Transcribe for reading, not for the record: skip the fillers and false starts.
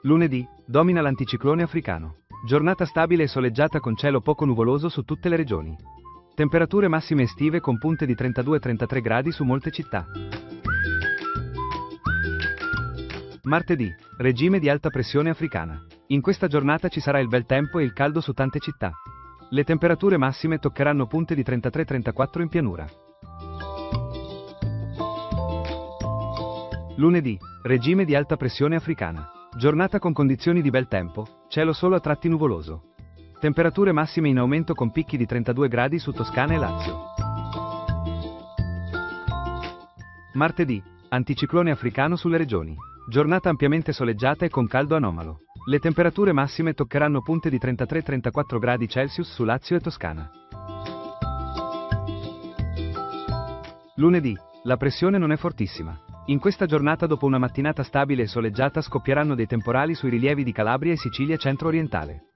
Lunedì, domina l'anticiclone africano. Giornata stabile e soleggiata con cielo poco nuvoloso su tutte le regioni. Temperature massime estive con punte di 32-33 gradi su molte città. Martedì, regime di alta pressione africana. In questa giornata ci sarà il bel tempo e il caldo su tante città. Le temperature massime toccheranno punte di 33-34 in pianura. Lunedì, regime di alta pressione africana. Giornata con condizioni di bel tempo, cielo solo a tratti nuvoloso. Temperature massime in aumento con picchi di 32 gradi su Toscana e Lazio. Martedì, anticiclone africano sulle regioni. Giornata ampiamente soleggiata e con caldo anomalo. Le temperature massime toccheranno punte di 33-34 gradi Celsius su Lazio e Toscana. Lunedì, la pressione non è fortissima. In questa giornata dopo una mattinata stabile e soleggiata scoppieranno dei temporali sui rilievi di Calabria e Sicilia centro-orientale.